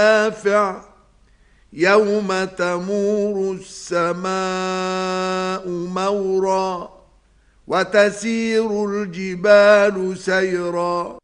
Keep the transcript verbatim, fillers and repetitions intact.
نافع يوم تمور السماء مورا وتسير الجبال سيرا